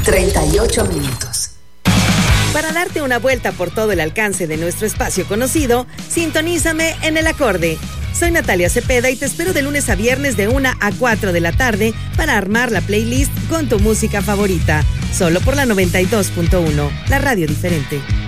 38 minutos. Para darte una vuelta por todo el alcance de nuestro espacio conocido, sintonízame en El Acorde. Soy Natalia Cepeda y te espero de lunes a viernes de 1 a 4 de la tarde para armar la playlist con tu música favorita. Solo por la 92.1, la radio diferente.